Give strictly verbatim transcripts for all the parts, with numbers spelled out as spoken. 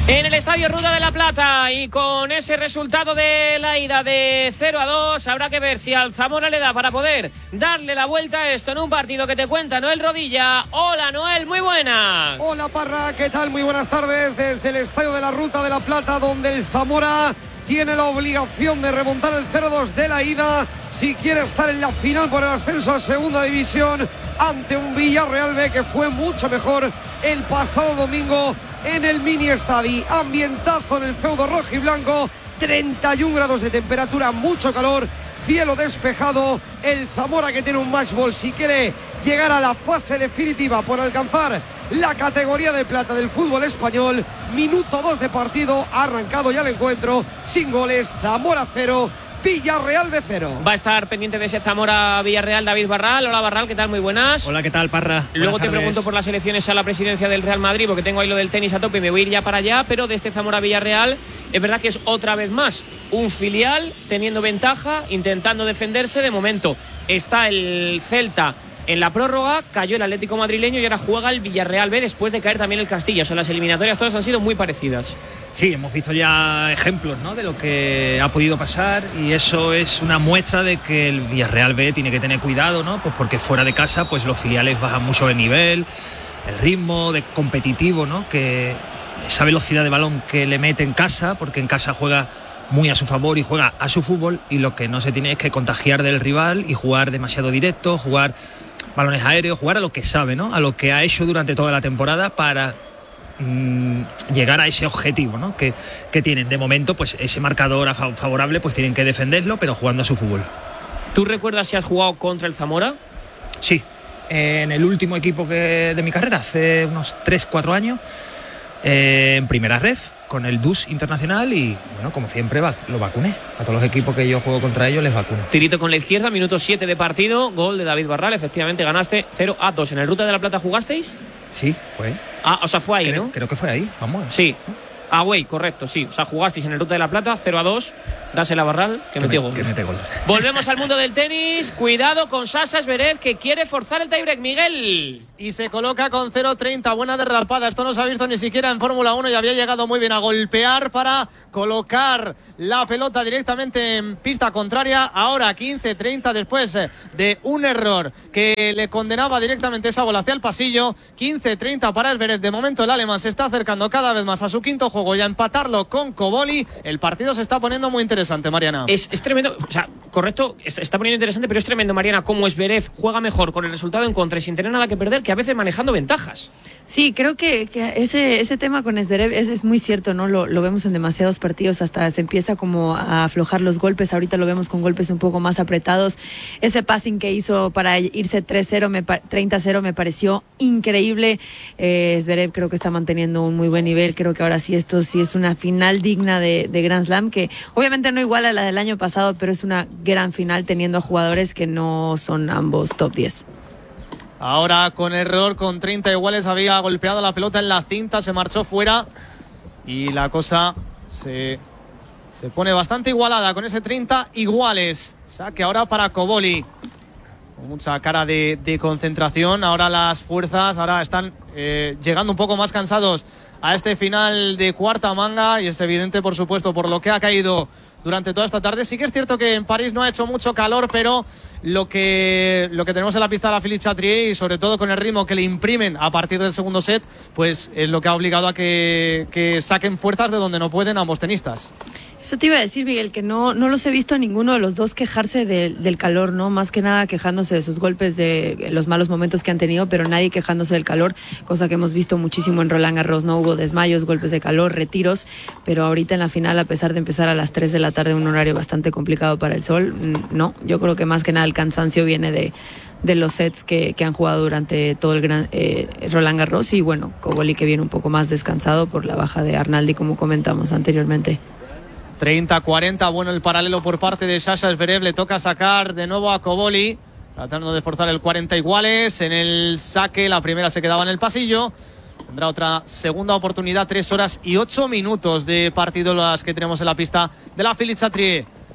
En el Estadio Ruta de la Plata, y con ese resultado de la ida de cero a dos, habrá que ver si al Zamora le da para poder darle la vuelta a esto en un partido que te cuenta Noel Rodilla. Hola Noel, muy buenas. Hola Parra, ¿qué tal? Muy buenas tardes desde el Estadio de la Ruta de la Plata, donde el Zamora tiene la obligación de remontar el cero dos de la ida si quiere estar en la final por el ascenso a segunda división ante un Villarreal B que fue mucho mejor el pasado domingo en el mini estadio. Ambientazo en el feudo rojo y blanco, treinta y un grados de temperatura, mucho calor, cielo despejado. El Zamora, que tiene un match ball si quiere llegar a la fase definitiva por alcanzar la categoría de plata del fútbol español. Minuto dos de partido, ha arrancado ya el encuentro, sin goles, Zamora cero, Villarreal B cero. Va a estar pendiente de ese Zamora Villarreal David Barral. Hola Barral, ¿qué tal? Muy buenas. Hola, ¿qué tal, Parra? Luego Buenas te tardes. pregunto por las elecciones a la presidencia del Real Madrid, porque tengo ahí lo del tenis a tope y me voy a ir ya para allá, pero de este Zamora Villarreal es verdad que es otra vez más un filial teniendo ventaja, intentando defenderse. De momento está el Celta en la prórroga, cayó el Atlético madrileño y ahora juega el Villarreal B después de caer también el Castilla. O sea, las eliminatorias todas han sido muy parecidas. Sí, hemos visto ya ejemplos, ¿no?, de lo que ha podido pasar, y eso es una muestra de que el Villarreal B tiene que tener cuidado, ¿no? Pues porque fuera de casa pues los filiales bajan mucho de nivel, el ritmo de competitivo, ¿no?, que esa velocidad de balón que le mete en casa, porque en casa juega muy a su favor y juega a su fútbol, y lo que no se tiene es que contagiar del rival y jugar demasiado directo, jugar balones aéreos, jugar a lo que sabe, ¿no?, a lo que ha hecho durante toda la temporada para llegar a ese objetivo, ¿no?, que, que tienen. De momento, pues ese marcador favorable, pues tienen que defenderlo, pero jugando a su fútbol. ¿Tú recuerdas si has jugado contra el Zamora? Sí, en el último equipo que, de mi carrera, hace unos tres cuatro años, eh, en primera red, con el D U S Internacional, y bueno, como siempre va, lo vacuné. A todos los equipos que yo juego contra ellos les vacuno. Tirito con la izquierda, minuto siete de partido, gol de David Barral. Efectivamente ganaste cero a dos. ¿En el Ruta de la Plata jugasteis? Sí, fue. Ah, o sea, fue ahí, creo, ¿no? Creo que fue ahí, vamos. Sí. Away, correcto, sí. O sea, jugasteis en el Ruta de la Plata, cero a dos. Dásela a Barral, que, que metió me, gol. Que mete gol. Volvemos al mundo del tenis. Cuidado con Sasha Zverev, que quiere forzar el tiebreak, Miguel. Y se coloca con cero treinta, buena derrapada. Esto no se ha visto ni siquiera en Fórmula uno y había llegado muy bien a golpear para colocar la pelota directamente en pista contraria. Ahora quince treinta después de un error que le condenaba directamente esa bola hacia el pasillo. quince treinta para Zverev. De momento el alemán se está acercando cada vez más a su quinto juego y a empatarlo con Koboli. El partido se está poniendo muy interesante, Mariana. Es, es tremendo, o sea, correcto, se está poniendo interesante, pero es tremendo, Mariana, cómo Zverev juega mejor con el resultado en contra y sin tener nada que perder, que a veces manejando ventajas. Sí, creo que, que ese, ese tema con Zverev es, es muy cierto, ¿no? Lo, lo vemos en demasiados partidos, hasta se empieza como a aflojar los golpes. Ahorita lo vemos con golpes un poco más apretados. Ese passing que hizo para irse tres cero, treinta cero me pareció increíble. Eh, Zverev creo que está manteniendo un muy buen nivel. Creo que ahora sí esto sí es una final digna de, de Grand Slam, que obviamente no igual a la del año pasado, pero es una gran final teniendo a jugadores que no son ambos top diez. Ahora con error, con treinta iguales, había golpeado la pelota en la cinta, se marchó fuera y la cosa se, se pone bastante igualada con ese treinta iguales. Saque ahora para Koboli. Con mucha cara de, de concentración. Ahora las fuerzas ahora están eh, llegando un poco más cansados a este final de cuarta manga, y es evidente, por supuesto, por lo que ha caído durante toda esta tarde. Sí que es cierto que en París no ha hecho mucho calor, pero lo que, lo que tenemos en la pista de la Philippe Chatrier, y sobre todo con el ritmo que le imprimen a partir del segundo set, pues es lo que ha obligado a que, que saquen fuerzas de donde no pueden ambos tenistas. Eso te iba a decir, Miguel, que no, no los he visto a ninguno de los dos quejarse de, del calor, ¿no? Más que nada quejándose de sus golpes, de los malos momentos que han tenido, pero nadie quejándose del calor, cosa que hemos visto muchísimo en Roland Garros, ¿no? Hubo desmayos, golpes de calor, retiros, pero ahorita en la final, a pesar de empezar a las tres de la tarde, un horario bastante complicado para el sol, no, yo creo que más que nada el cansancio viene de, de los sets que, que han jugado durante todo el gran eh, Roland Garros, y bueno, Koboli que viene un poco más descansado por la baja de Arnaldi, como comentamos anteriormente. treinta cuarenta, bueno el paralelo por parte de Sasha Zverev, le toca sacar de nuevo a Koboli, tratando de forzar el cuarenta iguales. En el saque, la primera se quedaba en el pasillo, tendrá otra segunda oportunidad. Tres horas y ocho minutos de partido las que tenemos en la pista de la Philippe Chatrier.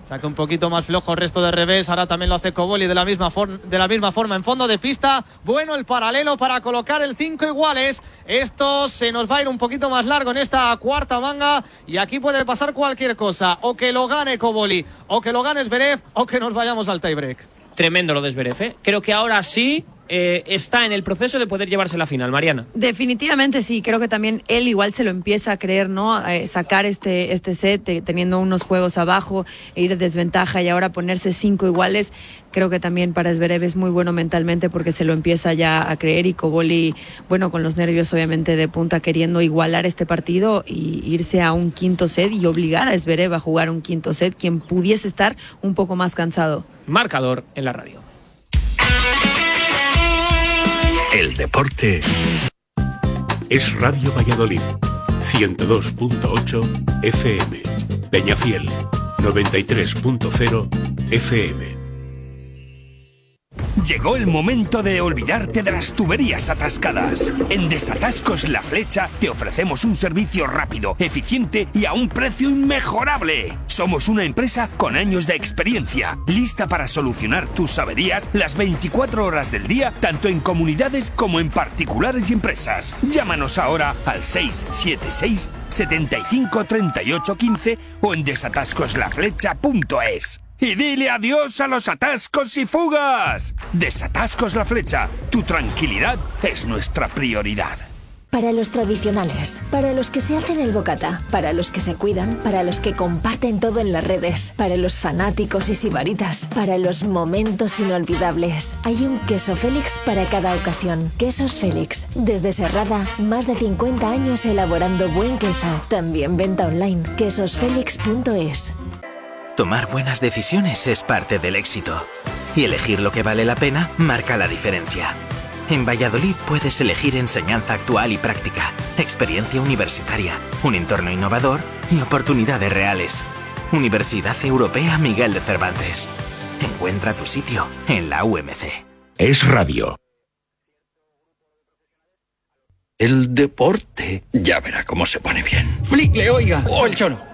Saca un poquito más flojo el resto de revés. Ahora también lo hace Koboli de la misma, for- de la misma forma en fondo de pista. Bueno, el paralelo para colocar el cinco iguales. Esto se nos va a ir un poquito más largo en esta cuarta manga. Y aquí puede pasar cualquier cosa. O que lo gane Koboli, o que lo gane Zverev, o que nos vayamos al tiebreak. Tremendo lo de Zverev, ¿eh? Creo que ahora sí eh, está en el proceso de poder llevarse la final, Mariana. Definitivamente sí, creo que también él igual se lo empieza a creer, ¿no? Eh, sacar este, este set eh, teniendo unos juegos abajo, e ir de desventaja y ahora ponerse cinco iguales. Creo que también para Zverev es muy bueno mentalmente porque se lo empieza ya a creer y Koboli, bueno, con los nervios obviamente de punta queriendo igualar este partido y irse a un quinto set y obligar a Zverev a jugar un quinto set, quien pudiese estar un poco más cansado. Marcador en la radio. El deporte es Radio Valladolid, ciento dos punto ocho F M, Peñafiel, noventa y tres punto cero F M. Llegó el momento de olvidarte de las tuberías atascadas. En Desatascos La Flecha te ofrecemos un servicio rápido, eficiente y a un precio inmejorable. Somos una empresa con años de experiencia, lista para solucionar tus averías las veinticuatro horas del día, tanto en comunidades como en particulares y empresas. Llámanos ahora al seis siete seis, setenta y cinco, treinta y ocho, quince o en desatascos la flecha punto es. Y dile adiós a los atascos y fugas. Desatascos La Flecha. Tu tranquilidad es nuestra prioridad. Para los tradicionales, para los que se hacen el bocata, para los que se cuidan, para los que comparten todo en las redes, para los fanáticos y sibaritas, para los momentos inolvidables. Hay un queso Félix para cada ocasión. Quesos Félix. Desde Serrada, más de cincuenta años elaborando buen queso. También venta online. quesos félix punto es. Tomar buenas decisiones es parte del éxito. Y elegir lo que vale la pena marca la diferencia. En Valladolid puedes elegir enseñanza actual y práctica, experiencia universitaria, un entorno innovador y oportunidades reales. Universidad Europea Miguel de Cervantes. Encuentra tu sitio en la U M C. Es radio. El deporte ya verá cómo se pone bien. Flick, oiga, o el cholo.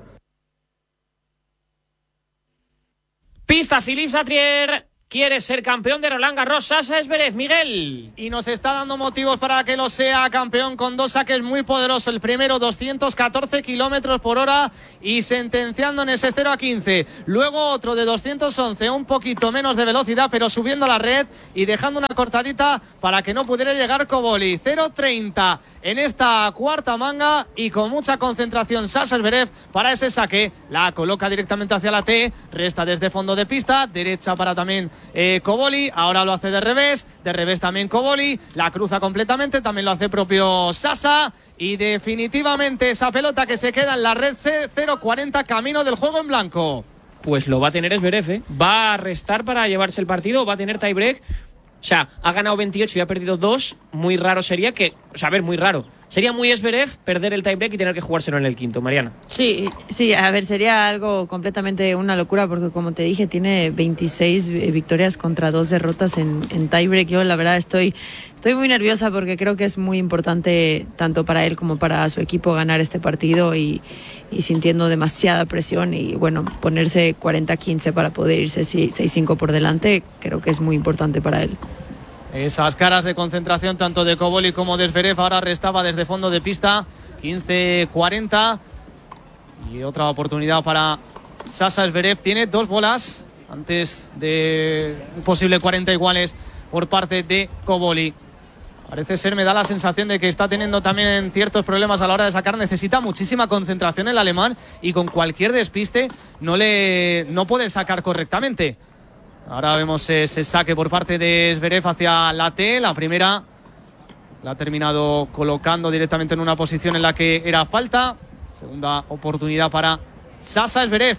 Pista Philippe Chatrier. Quiere ser campeón de Roland Garros. Sasha Zverev, Miguel. Y nos está dando motivos para que lo sea campeón con dos saques muy poderosos. El primero, doscientos catorce kilómetros por hora y sentenciando en ese cero a quince. Luego otro de doscientos once, un poquito menos de velocidad, pero subiendo la red y dejando una cortadita para que no pudiera llegar Koboli. cero treinta en esta cuarta manga y con mucha concentración Sasha Zverev para ese saque. La coloca directamente hacia la T, resta desde fondo de pista, derecha para también eh, Koboli, ahora lo hace de revés, de revés también Koboli, la cruza completamente, también lo hace propio Sasha. Y definitivamente esa pelota que se queda en la red C, cero cuarenta, camino del juego en blanco. Pues lo va a tener Zverev, ¿eh? Va a restar para llevarse el partido, va a tener tiebreak. O sea, ha ganado veintiocho y ha perdido dos. Muy raro sería que... O sea, a ver, muy raro. Sería muy Zverev perder el tiebreak y tener que jugárselo en el quinto, Mariana. Sí, sí, a ver, sería algo completamente una locura porque como te dije, tiene veintiséis victorias contra dos derrotas en, en tiebreak. Yo la verdad estoy, estoy muy nerviosa porque creo que es muy importante tanto para él como para su equipo ganar este partido y, y sintiendo demasiada presión y bueno, ponerse cuarenta quince para poder irse seis cinco por delante, creo que es muy importante para él. Esas caras de concentración tanto de Koboli como de Zverev. Ahora restaba desde fondo de pista quince cuarenta y otra oportunidad para Sasha Zverev. Tiene dos bolas antes de un posible cuarenta iguales por parte de Koboli. Parece ser, me da la sensación de que está teniendo también ciertos problemas a la hora de sacar. Necesita muchísima concentración el alemán y con cualquier despiste no le no puede sacar correctamente. Ahora vemos ese saque por parte de Zverev hacia la T. La primera la ha terminado colocando directamente en una posición en la que era falta. Segunda oportunidad para Sasha Zverev.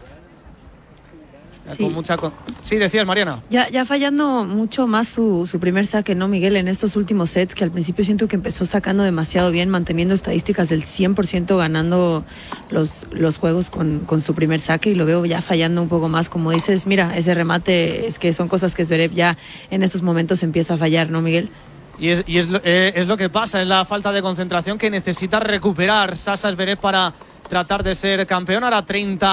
Sí. Con mucha con... sí, decías, Mariana. Ya, ya fallando mucho más su, su primer saque, ¿no, Miguel? En estos últimos sets, que al principio siento que empezó sacando demasiado bien, manteniendo estadísticas del cien por ciento, ganando los, los juegos con, con su primer saque, y lo veo ya fallando un poco más. Como dices, mira, ese remate, es que son cosas que Zverev ya en estos momentos empieza a fallar, ¿no, Miguel? Y es, y es, lo, eh, es lo que pasa, es la falta de concentración que necesita recuperar Sasha Zverev para tratar de ser campeón. Ahora treinta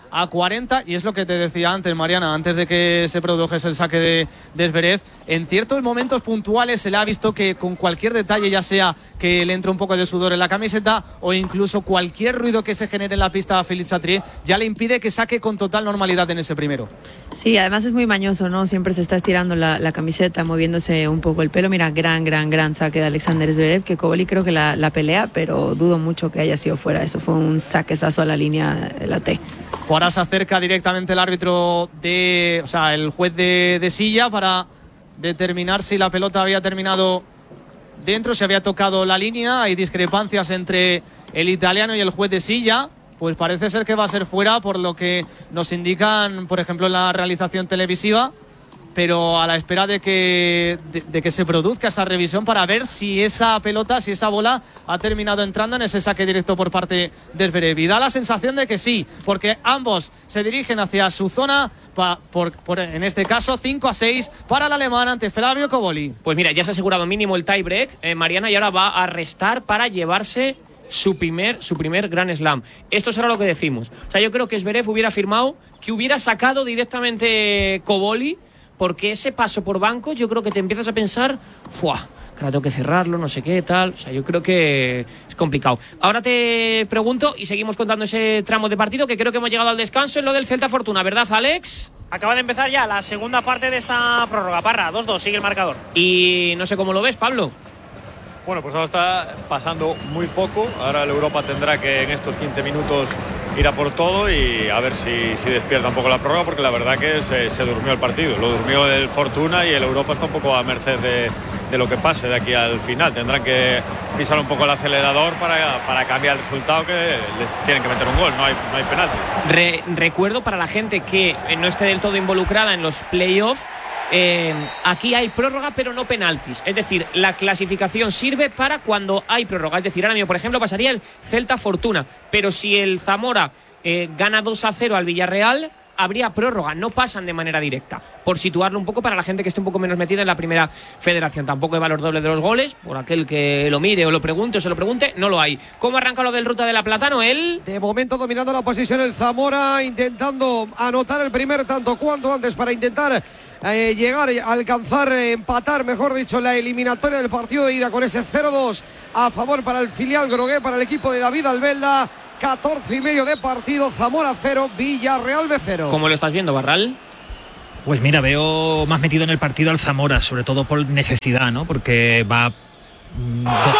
a cuarenta, y es lo que te decía antes, Mariana, antes de que se produjese el saque de, de Zverev. En ciertos momentos puntuales se le ha visto que con cualquier detalle, ya sea que le entre un poco de sudor en la camiseta o incluso cualquier ruido que se genere en la pista a Félix Chatrier, ya le impide que saque con total normalidad en ese primero. Sí, además es muy mañoso, ¿no? Siempre se está estirando la, la camiseta, moviéndose un poco el pelo. Mira, gran, gran, gran saque de Alexander Zverev, que Cobolli creo que la, la pelea, pero dudo mucho que haya sido fuera. Eso fue un saquezazo a la línea de la T. Ahora se acerca directamente el árbitro de, o sea, el juez de, de silla para determinar si la pelota había terminado dentro, si había tocado la línea. Hay discrepancias entre el italiano y el juez de silla. Pues parece ser que va a ser fuera, por lo que nos indican, por ejemplo, en la realización televisiva, pero a la espera de que, de, de que se produzca esa revisión para ver si esa pelota, si esa bola ha terminado entrando en ese saque directo por parte del Zverev. Y da la sensación de que sí, porque ambos se dirigen hacia su zona, pa, por, por, en este caso cinco a seis para el alemán ante Flavio Cobolli. Pues mira, ya se ha asegurado mínimo el tie break, eh, Mariana, y ahora va a restar para llevarse su primer, su primer Grand Slam. Esto será lo que decimos. O sea, yo creo que Zverev hubiera firmado que hubiera sacado directamente Cobolli, porque ese paso por bancos yo creo que te empiezas a pensar, ¡fuah! Que ahora tengo que cerrarlo, no sé qué, tal. O sea, yo creo que es complicado. Ahora te pregunto, y seguimos contando ese tramo de partido, que creo que hemos llegado al descanso en lo del Celta Fortuna, ¿verdad, Alex? Acaba de empezar ya la segunda parte de esta prórroga. Parra, dos dos, sigue el marcador. Y no sé cómo lo ves, Pablo. Bueno, pues ahora está pasando muy poco. Ahora el Europa tendrá que en estos quince minutos ir a por todo y a ver si, si despierta un poco la prórroga, porque la verdad que se, se durmió el partido. Lo durmió el Fortuna y el Europa está un poco a merced de, de lo que pase de aquí al final. Tendrán que pisar un poco el acelerador para, para cambiar el resultado, que les tienen que meter un gol, no hay, no hay penaltis. Re, recuerdo para la gente que no esté del todo involucrada en los playoffs, Eh, aquí hay prórroga pero no penaltis, es decir, la clasificación sirve para cuando hay prórroga. Es decir, ahora mismo, por ejemplo, pasaría el Celta Fortuna, pero si el Zamora eh, gana dos a cero al Villarreal, habría prórroga, no pasan de manera directa, por situarlo un poco para la gente que esté un poco menos metida en la primera federación. Tampoco hay valor doble de los goles, por aquel que lo mire o lo pregunte o se lo pregunte, no lo hay. ¿Cómo arranca lo del Ruta de la Plata, Noel? De momento dominando la posición el Zamora, intentando anotar el primer tanto cuanto antes para intentar Eh, llegar a alcanzar, eh, empatar, mejor dicho, la eliminatoria del partido de ida con ese cero dos a favor para el filial grogué, para el equipo de David Albelda. Catorce y medio de partido, Zamora cero, Villarreal B cero. ¿Cómo lo estás viendo, Barral? Pues mira, veo más metido en el partido al Zamora, sobre todo por necesidad, ¿no? Porque va mmm, dos...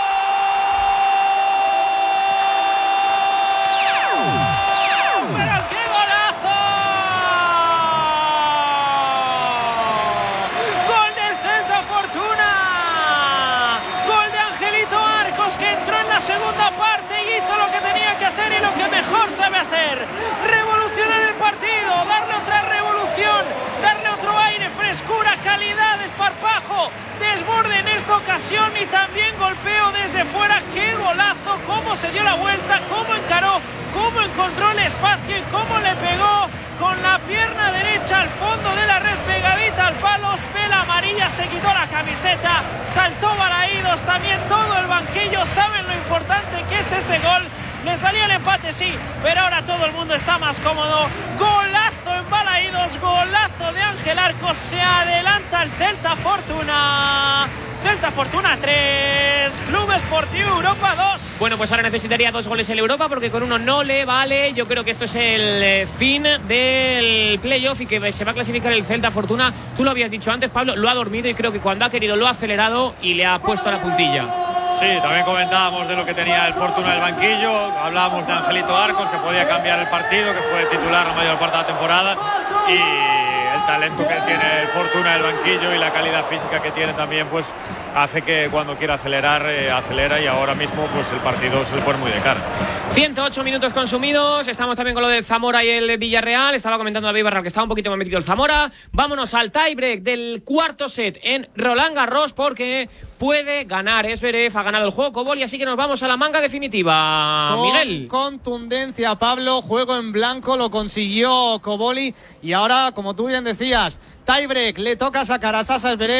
sabe hacer, revolucionar el partido, darle otra revolución, darle otro aire, frescura, calidad, desparpajo, desborde en esta ocasión y también golpeo desde fuera. ¡Qué golazo! Cómo se dio la vuelta, cómo encaró, cómo encontró el espacio y cómo le pegó con la pierna derecha al fondo de la red, pegadita al palo. Vela amarilla, se quitó la camiseta, saltó Balaídos, también todo el banquillo. Saben lo importante que es este gol. Les valía el empate, sí, pero ahora todo el mundo está más cómodo. Golazo en Balaídos, golazo de Ángel Arcos. Se adelanta el Celta Fortuna. Celta Fortuna tres, Club Esportivo Europa dos. Bueno, pues ahora necesitaría dos goles en Europa, porque con uno no le vale. Yo creo que esto es el eh, fin del playoff y que se va a clasificar el Celta Fortuna. Tú lo habías dicho antes, Pablo, lo ha dormido y creo que cuando ha querido lo ha acelerado y le ha puesto a la puntilla. Sí, también comentábamos de lo que tenía el Fortuna del banquillo, hablábamos de Angelito Arcos, que podía cambiar el partido, que fue titular la mayor parte de la temporada, y el talento que tiene el Fortuna del banquillo y la calidad física que tiene también, pues hace que cuando quiera acelerar, eh, acelera, y ahora mismo pues el partido se le pone muy de cara. ciento ocho minutos consumidos, estamos también con lo del Zamora y el Villarreal. Estaba comentando David Barral que estaba un poquito más metido el Zamora. Vámonos al tiebreak del cuarto set en Roland Garros, porque puede ganar Zverev, ha ganado el juego Cobolli, así que nos vamos a la manga definitiva. Con Miguel. Contundencia, Pablo, juego en blanco, lo consiguió Cobolli, y ahora, como tú bien decías, tiebreak, le toca sacar a Sasa Zverev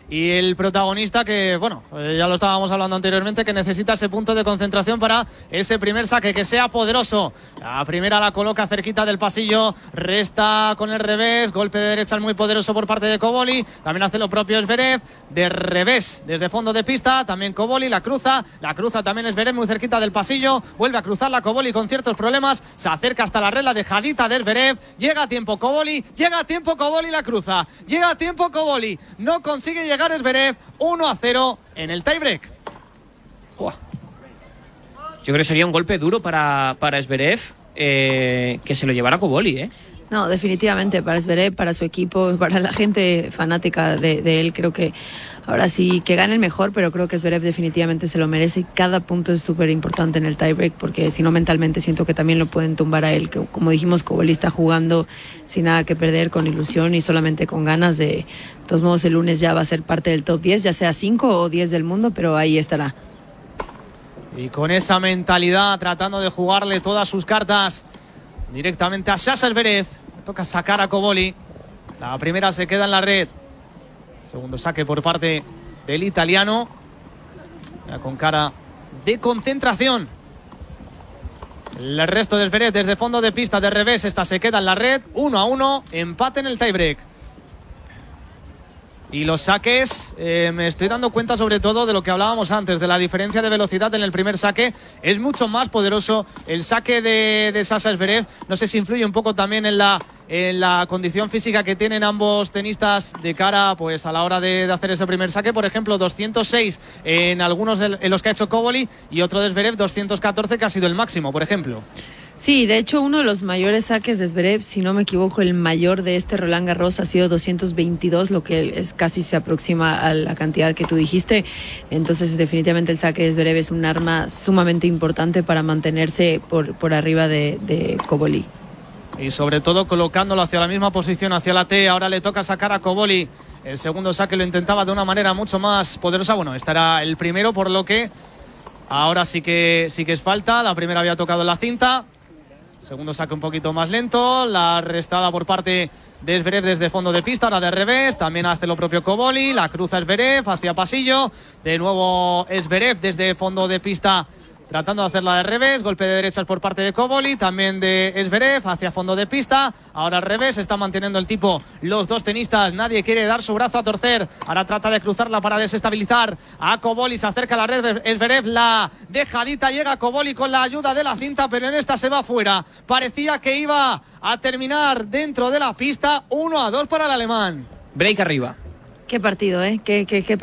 y el protagonista que, bueno, eh, ya lo estábamos hablando anteriormente, que necesita ese punto de concentración para ese primer saque, que sea poderoso. La primera la coloca cerquita del pasillo, resta con el revés, golpe de derecha muy poderoso por parte de Koboli, también hace lo propio Zverev, de revés desde fondo de pista, también Koboli la cruza, la cruza también Zverev muy cerquita del pasillo, vuelve a cruzar la Koboli con ciertos problemas, se acerca hasta la red, la dejadita de Zverev, llega a tiempo Koboli, llega a tiempo Koboli la cruza, llega a tiempo Koboli, no consigue llegar Zverev, uno a cero en el tiebreak. Uah. Yo creo que sería un golpe duro para, para Zverev, eh, que se lo llevara Koboli, ¿eh? No, definitivamente, para Zverev, para su equipo, para la gente fanática de, de él, creo que ahora sí que gane el mejor, pero creo que Zverev definitivamente se lo merece y cada punto es súper importante en el tiebreak, porque si no mentalmente siento que también lo pueden tumbar a él, que como dijimos, Koboli está jugando sin nada que perder, con ilusión y solamente con ganas de, de todos modos el lunes ya va a ser parte del top diez, ya sea cinco o diez del mundo, pero ahí estará. Y con esa mentalidad, tratando de jugarle todas sus cartas directamente a Sasha Zverev, toca sacar a Koboli, la primera se queda en la red. Segundo saque por parte del italiano. Ya con cara de concentración. El resto del Zverev desde fondo de pista de revés. Esta se queda en la red. uno a uno. Empate en el tiebreak. Y los saques, eh, me estoy dando cuenta sobre todo de lo que hablábamos antes, de la diferencia de velocidad en el primer saque. Es mucho más poderoso el saque de, de Sasha Zverev. No sé si influye un poco también en la, en la condición física que tienen ambos tenistas de cara pues a la hora de, de hacer ese primer saque. Por ejemplo, doscientos seis en algunos en los que ha hecho Koboli y otro de Zverev, doscientos catorce, que ha sido el máximo, por ejemplo. Sí, de hecho uno de los mayores saques de Zverev, si no me equivoco, el mayor de este Roland Garros ha sido doscientos veintidós, lo que es casi se aproxima a la cantidad que tú dijiste. Entonces definitivamente el saque de Zverev es un arma sumamente importante para mantenerse por, por arriba de, de Koboli. Y sobre todo colocándolo hacia la misma posición, hacia la T. Ahora le toca sacar a Koboli. El segundo saque lo intentaba de una manera mucho más poderosa. Bueno, estará el primero, por lo que ahora sí que, sí que es falta. La primera había tocado en la cinta. Segundo saque un poquito más lento, la restada por parte de Zverev desde fondo de pista, ahora de revés, también hace lo propio Koboli, la cruza Zverev hacia pasillo, de nuevo Zverev desde fondo de pista tratando de hacerla de revés, golpe de derechas por parte de Koboli, también de Zverev hacia fondo de pista, ahora al revés, está manteniendo el tipo los dos tenistas, nadie quiere dar su brazo a torcer, ahora trata de cruzarla para desestabilizar a Koboli, se acerca a la red de Zverev, la dejadita, llega Koboli con la ayuda de la cinta, pero en esta se va fuera, parecía que iba a terminar dentro de la pista, uno a dos para el alemán. Break arriba. Qué partido, ¿eh? Qué, qué, qué